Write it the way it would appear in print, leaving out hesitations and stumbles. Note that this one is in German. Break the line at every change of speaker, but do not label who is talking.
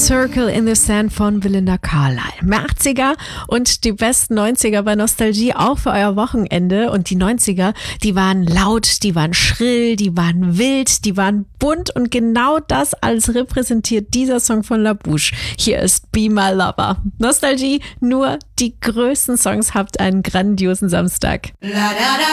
Circle in the Sand von Belinda Carlisle. Mehr 80er und die besten 90er bei Nostalgie auch für euer Wochenende. Und die 90er, die waren laut, die waren schrill, die waren wild, die waren bunt und genau das alles repräsentiert dieser Song von La Bouche. Hier ist Be My Lover. Nostalgie, nur die größten Songs. Habt einen grandiosen Samstag.
La, da, da.